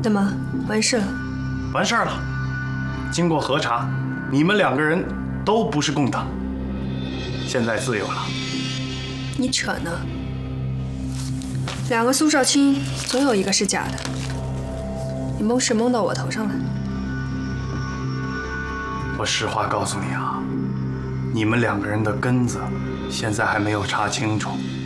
那么完事了？ 完事儿了。经过核查，你们2个人都不是共党，现在自由了。 你扯呢？2个苏少卿，总有一个是假的。你蒙事蒙到我头上来。 我实话告诉你啊，你们2个人的根子现在还没有查清楚。